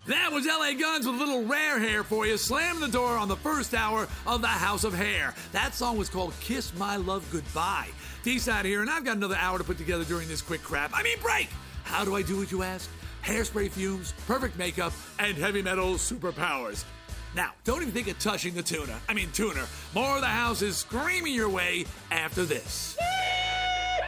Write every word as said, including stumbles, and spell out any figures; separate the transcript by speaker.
Speaker 1: That was L A Guns with a little Rare Hair for you, slamming the door on the first hour of the House of Hair. That song was called Kiss My Love Goodbye. D-Side here, and I've got another hour to put together during this quick crap. I mean break! How do I do it, you ask? Hairspray fumes, perfect makeup, and heavy metal superpowers. Now, don't even think of touching the tuna. I mean tuner. More of the house is screaming your way after this.